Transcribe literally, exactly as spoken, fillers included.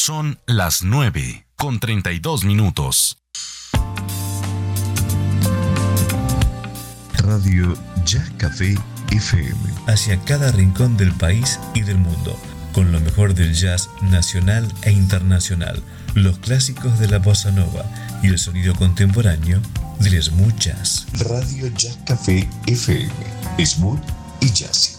Son las nueve con treinta y dos minutos. Radio Jazz Café F M. Hacia cada rincón del país y del mundo, con lo mejor del jazz nacional e internacional, los clásicos de la bossa nova y el sonido contemporáneo del smooth jazz. Radio Jazz Café F M. Smooth y jazzy.